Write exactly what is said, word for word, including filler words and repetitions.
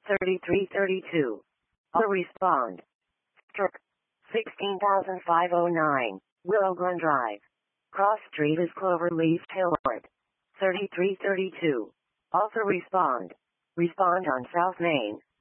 thirty-three thirty-two. I'll respond. Struck. sixteen thousand five hundred nine. Willow Glen Drive. Cross Street is Cloverleaf Hillward. thirty-three thirty-two. Also respond. Respond on South Main.